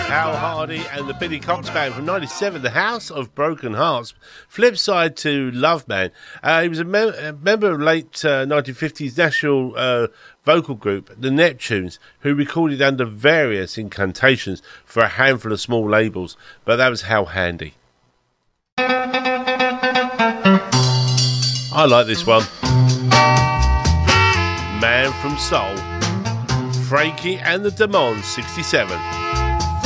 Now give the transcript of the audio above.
Al Hardy and the Billy Cox Band from '97, The House of Broken Hearts. Flip side to Love Man. He was a member of late 1950s national vocal group, the Neptunes, who recorded under various incantations for a handful of small labels, but that was How Handy. I like this one. Man from Soul. Frankie and the Demons, 67.